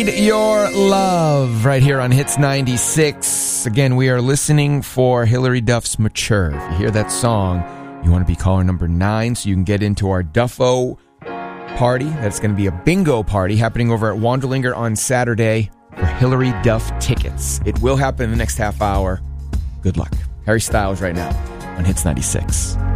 Your love right here on Hits 96. Again, we are listening for Hilary Duff's Mature. If you hear that song, you want to be caller number 9 so you can get into our Duffo party. That's going to be a bingo party happening over at Wanderlinger on Saturday for Hilary Duff tickets. It will happen in the next half hour. Good luck. Harry Styles right now on Hits 96.